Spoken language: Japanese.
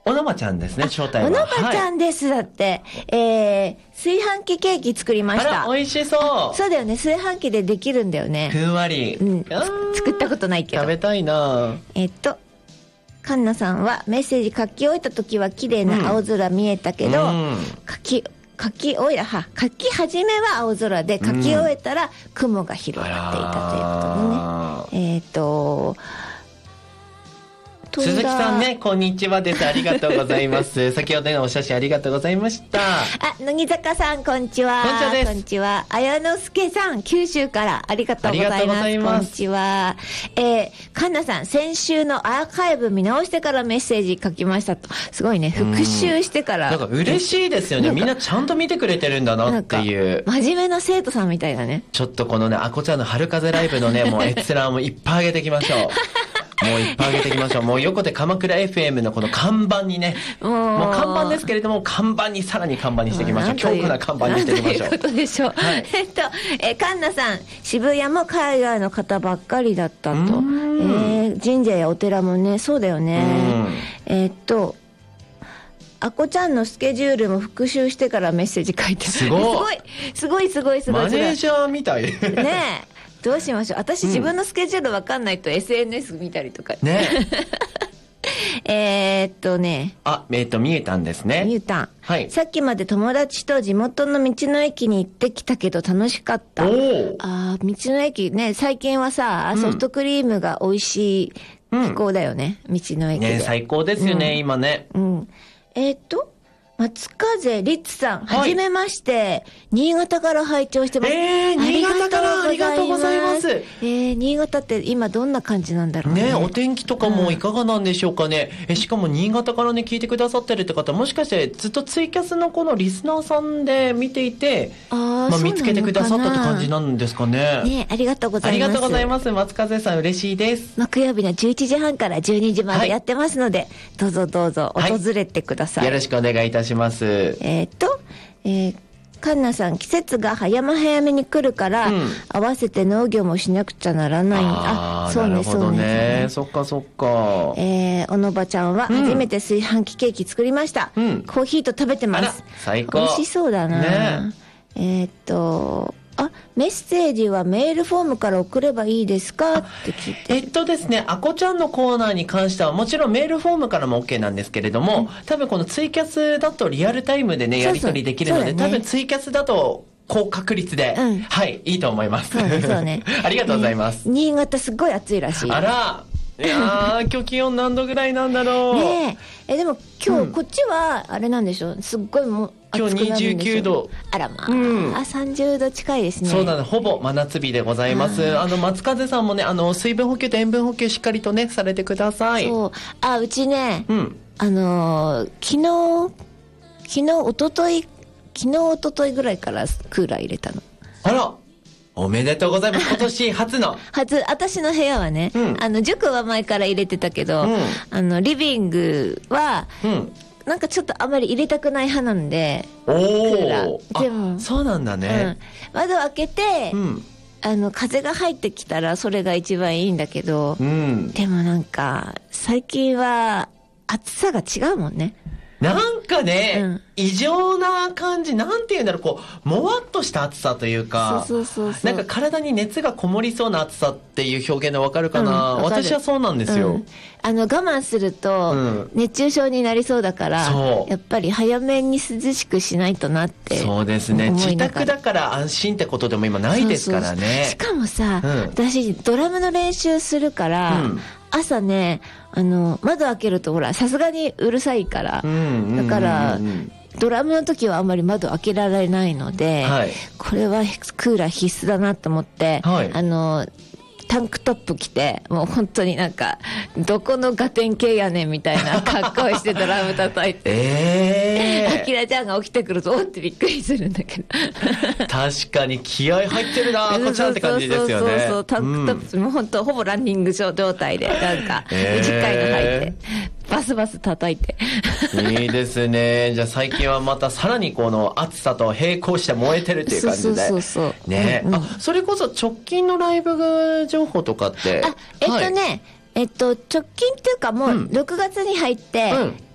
おのまちゃんですね、正体は。 おのまちゃんです、だって。炊飯器ケーキ作りました。 あら、美味しそう。 そうだよね、炊飯器でできるんだよね。 ふんわり。 作ったことないけど。 食べたいな。 カンナさんはメッセージ書き終えた時は綺麗な青空見えたけど、書き始めは青空で、書き終えたら雲が広がっていたということでね。 鈴木さんね、こんにちはです。ありがとうございます。先ほどのお写真ありがとうございました。 乃木坂さん、こんにちは。 こんにちはです。 こんにちは。綾之助さん、九州からありがとうございます。こんにちは。カンナさん、先週のアーカイブ見直してからメッセージ書きましたと。すごいね、復習してから。 なんか嬉しいですよね。みんなちゃんと見てくれてるんだなっていう。 真面目な生徒さんみたいだね。 ちょっとこのね、あこちゃんの春風ライブのね、もう閲覧もいっぱい上げていきましょう。もういっぱい上げていきましょう。もう横手鎌倉 FM のこの看板にね、もう看板ですけれども、看板にさらに看板にしていきましょう。強固な看板にしていきましょう。 ということでしょう。はい、カンナさん、渋谷も海外の方ばっかりだったと。神社やお寺もね、そうだよね。あこちゃんのスケジュールも復習してからメッセージ書いてすごいマネージャーみたい。 ねえ。どうしましょう。私、自分のスケジュールわかんないと SNS 見たりとか。 ね見えたんですね。 見えたん。 はい。 さっきまで友達と地元の道の駅に行ってきたけど楽しかった。道の駅ね、最近はさ、ソフトクリームが美味しい気候だよね。道の駅で。 ね、最高ですよね、今ね。 松風律さん、はじめまして。新潟から拝聴してます。 新潟からありがとうございます。 新潟って今どんな感じなんだろうね。 ね、お天気とかもいかがなんでしょうかね。しかも新潟からね、聞いてくださってるって方、もしかしてずっとツイキャスのこのリスナーさんで見ていて、見つけてくださったって感じなんですかね。 ね、ありがとうございます。 ありがとうございます。松風さん、嬉しいです。 木曜日の11時半から12時までやってますので、どうぞどうぞ訪れてください。 よろしくお願いいたします。 カンナさん、季節が早めに来るから、合わせて農業もしなくちゃならない。そうね、そうね。 そっかそっか。 おのばちゃんは初めて炊飯器ケーキ作りました。コーヒーと食べてます。 最高。 美味しそうだな。メッセージはメールフォームから送ればいいですかって聞いて。 ですね、あこちゃんのコーナーに関してはもちろんメールフォームからも OK なんですけれども、多分このツイキャスだとリアルタイムでね、やり取りできるので、多分ツイキャスだと高確率で、はい、いいと思います。 そうね。 ありがとうございます。 新潟すっごい暑いらしい。 あら、いやー、今日気温何度ぐらいなんだろう。 ねえ。でも今日こっちはあれなんでしょう。すっごいもう今日29度。 あらまあ。30度近いですね。 そうだね。ほぼ真夏日でございます。松風さんもね、水分補給と塩分補給しっかりとね、されてください。 そう。うちね、昨日、一昨日ぐらいからクーラー入れたの。 あらおめでとうございます。今年初の。 私の部屋はね、塾は前から入れてたけど、リビングは、なんかちょっとあまり入れたくない派なんで、クーラー。でも、 そうなんだね。 窓開けて、風が入ってきたらそれが一番いいんだけど、でもなんか、最近は暑さが違うもんね。 なんかね、異常な感じ、なんていうんだろう、こう、もわっとした暑さというか、なんか体に熱がこもりそうな暑さっていう表現でわかるかな、私はそうなんですよ。 我慢すると、熱中症になりそうだから、やっぱり早めに涼しくしないとなって。 そうですね。自宅だから安心ってことでも今ないですからね。 しかもさ、私、ドラムの練習するから、朝ね、窓開けるとほら、さすがにうるさいから、だから、ドラムの時はあんまり窓開けられないので、これはクーラー必須だなと思って、タンクトップ着て、もう本当になんか、どこのガテン系やねんみたいな格好してドラム叩いて。アキラちゃんが起きてくると、おってびっくりするんだけど。 確かに気合入ってるなこちゃんって感じですよね。 そう、タンクトップ、もう本当ほぼランニング状態で、なんか、短いの履いて、バスバス叩いて。 いいですね。じゃあ最近はまたさらにこの暑さと並行して燃えてるっていう感じで。 そう。 ね。それこそ直近のライブ情報とかって。 直近っていうかもう6月に入って、